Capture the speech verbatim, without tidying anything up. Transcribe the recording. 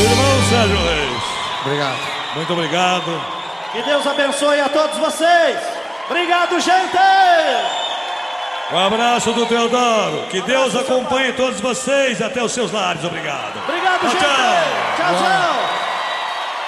irmão Sérgio Reis. Obrigado. Muito obrigado. Que Deus abençoe a todos vocês. Obrigado, gente. Um abraço do Teodoro. Que Deus acompanhe todos vocês até os seus lares. Obrigado. Obrigado, tchau, gente. tchau. Tchau, tchau.